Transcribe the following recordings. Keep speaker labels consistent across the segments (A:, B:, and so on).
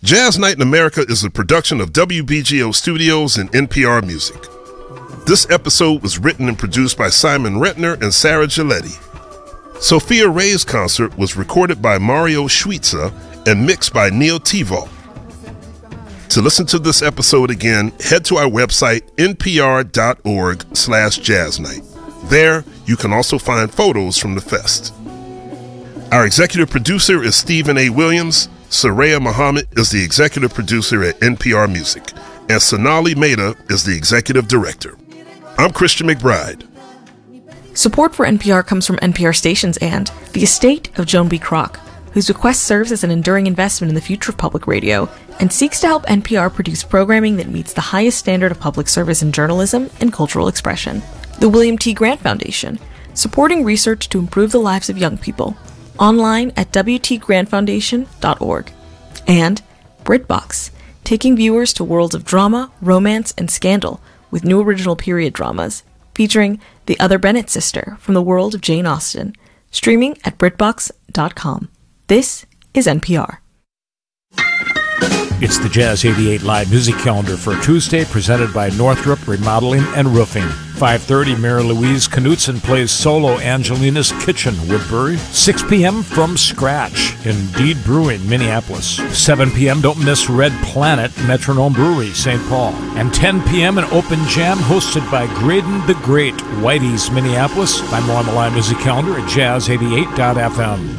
A: Jazz Night in America is a production of WBGO Studios and NPR Music. This episode was written and produced by Simon Rentner and Sarah Giletti. Sophia Ray's concert was recorded by Mario Schweitzer and mixed by Neil Tivo. To listen to this episode again, head to our website, npr.org/jazznight. There, you can also find photos from the fest. Our executive producer is Stephen A. Williams. Saraya Muhammad is the executive producer at NPR Music, and Sonali Mehta is the executive director. I'm Christian McBride.
B: Support for NPR comes from NPR stations and the estate of Joan B. Kroc, whose bequest serves as an enduring investment in the future of public radio and seeks to help NPR produce programming that meets the highest standard of public service in journalism and cultural expression. The William T. Grant Foundation, supporting research to improve the lives of young people. Online at wtgrantfoundation.org. And BritBox, taking viewers to worlds of drama, romance, and scandal with new original period dramas, featuring The Other Bennett Sister from the world of Jane Austen, streaming at BritBox.com. This is NPR.
C: It's the Jazz 88 Live Music Calendar for Tuesday, presented by Northrop Remodeling and Roofing. 5:30, Mary Louise Knutson plays solo Angelina's Kitchen, Woodbury. 6 p.m. From Scratch, Indeed Brewing, Minneapolis. 7 p.m. Don't miss Red Planet, Metronome Brewery, St. Paul. And 10 p.m. an open jam hosted by Graydon the Great, Whitey's, Minneapolis. Find more on the Live Music Calendar at jazz88.fm.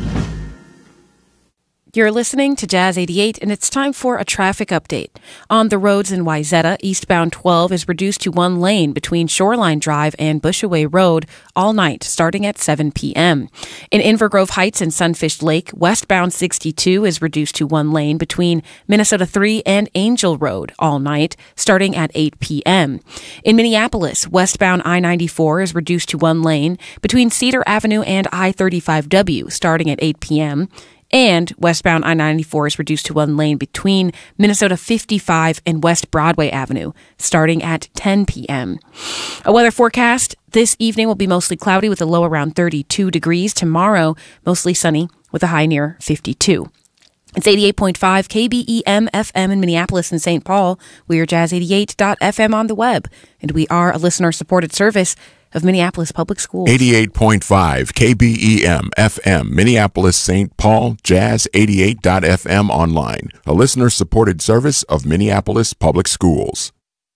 D: You're listening to Jazz 88, and it's time for a traffic update. On the roads in Wayzata, eastbound 12 is reduced to one lane between Shoreline Drive and Bushaway Road all night, starting at 7 p.m. In Inver Grove Heights and Sunfish Lake, westbound 62 is reduced to one lane between Minnesota 3 and Angel Road all night, starting at 8 p.m. In Minneapolis, westbound I-94 is reduced to one lane between Cedar Avenue and I-35W, starting at 8 p.m., and westbound I-94 is reduced to one lane between Minnesota 55 and West Broadway Avenue, starting at 10 p.m. A weather forecast: this evening will be mostly cloudy with a low around 32 degrees. Tomorrow, mostly sunny with a high near 52. It's 88.5 KBEM FM in Minneapolis and St. Paul. We are jazz88.fm on the web, and we are a listener-supported service of Minneapolis Public Schools.
E: 88.5 KBEM FM, Minneapolis, St. Paul, jazz88.fm online, a listener-supported service of Minneapolis Public Schools.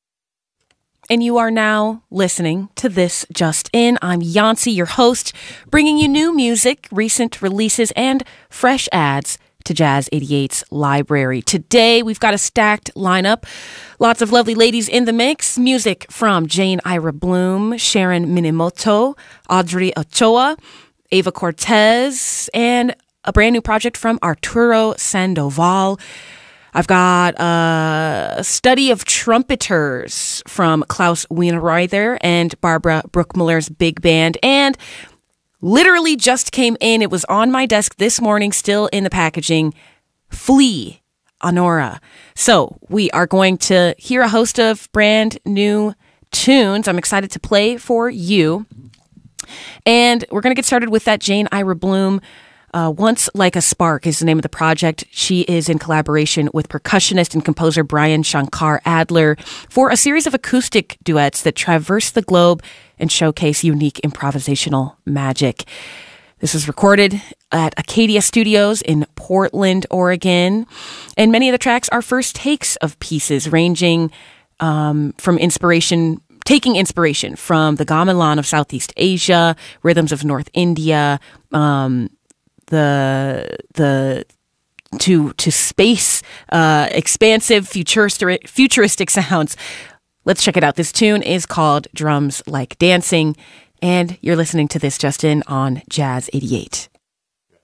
D: And you are now listening to This Just In. I'm Yancy, your host, bringing you new music, recent releases, and fresh ads to Jazz 88's library. Today, we've got a stacked lineup. Lots of lovely ladies in the mix. Music from Jane Ira Bloom, Sharon Minimoto, Audrey Ochoa, Ava Cortez, and a brand new project from Arturo Sandoval. I've got a study of trumpeters from Klaus Wienerreuther and Barbara Bruckmüller's big band, and literally just came in. It was on my desk this morning, still in the packaging. Flea, Honora. So we are going to hear a host of brand new tunes I'm excited to play for you. And we're going to get started with that Jane Ira Bloom. Once Like a Spark is the name of the project. She is in collaboration with percussionist and composer Brian Shankar Adler for a series of acoustic duets that traverse the globe and showcase unique improvisational magic. This was recorded at Acadia Studios in Portland, Oregon. And many of the tracks are first takes of pieces ranging from taking inspiration from the gamelan of Southeast Asia, rhythms of North India, to space, expansive, futuristic sounds. Let's check it out. This tune is called Drums Like Dancing, and you're listening to This Just In on Jazz 88.